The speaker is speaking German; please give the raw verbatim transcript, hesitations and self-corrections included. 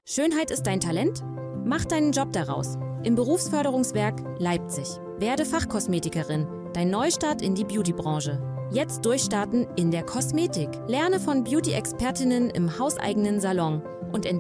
Schönheit ist dein Talent? Mach deinen Job daraus. Im Berufsförderungswerk Leipzig. Werde Fachkosmetikerin. Dein Neustart in die Beautybranche. Jetzt durchstarten in der Kosmetik. Lerne von Beauty-Expertinnen im hauseigenen Salon und entwickle